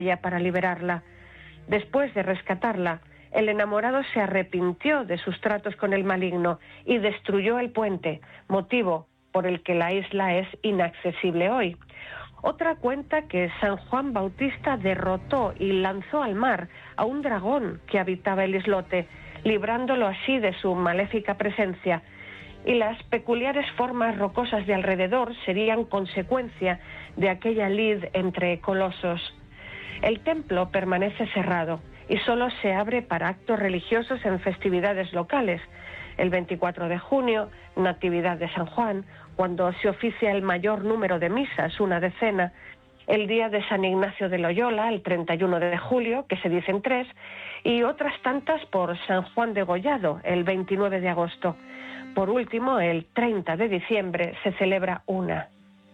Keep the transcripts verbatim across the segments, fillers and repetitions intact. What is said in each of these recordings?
para liberarla. Después de rescatarla, el enamorado se arrepintió de sus tratos con el maligno y destruyó el puente, motivo por el que la isla es inaccesible hoy. Otra cuenta que San Juan Bautista derrotó y lanzó al mar a un dragón que habitaba el islote, librándolo así de su maléfica presencia. Y las peculiares formas rocosas de alrededor serían consecuencia de aquella lid entre colosos. El templo permanece cerrado y solo se abre para actos religiosos en festividades locales. El veinticuatro de junio, Natividad de San Juan, cuando se oficia el mayor número de misas, una decena. El día de San Ignacio de Loyola, el treinta y uno de julio, que se dicen tres, y otras tantas por San Juan de Gollado, el veintinueve de agosto. Por último, el treinta de diciembre se celebra una.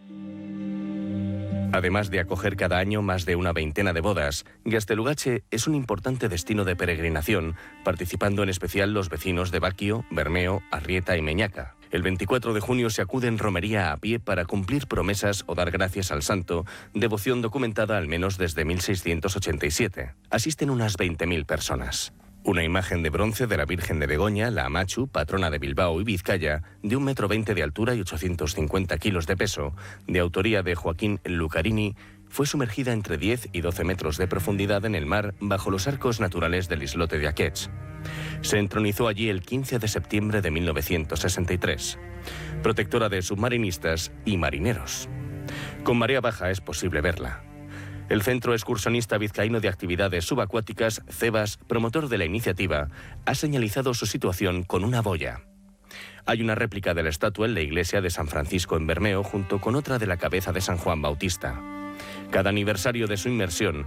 Además de acoger cada año más de una veintena de bodas, Gaztelugatxe es un importante destino de peregrinación, participando en especial los vecinos de Baquio, Bermeo, Arrieta y Meñaca. El veinticuatro de junio se acude en romería a pie para cumplir promesas o dar gracias al santo, devoción documentada al menos desde mil seiscientos ochenta y siete. Asisten unas veinte mil personas. Una imagen de bronce de la Virgen de Begoña, la Amachu, patrona de Bilbao y Vizcaya, de un metro veinte de altura y ochocientos cincuenta kilos de peso, de autoría de Joaquín Lucarini, fue sumergida entre diez y doce metros de profundidad en el mar bajo los arcos naturales del islote de Aquests. Se entronizó allí el quince de septiembre de mil novecientos sesenta y tres. Protectora de submarinistas y marineros. Con marea baja es posible verla. El Centro Excursionista Vizcaíno de Actividades Subacuáticas, CEBAS, promotor de la iniciativa, ha señalizado su situación con una boya. Hay una réplica de la estatua en la iglesia de San Francisco en Bermeo junto con otra de la cabeza de San Juan Bautista. Cada aniversario de su inmersión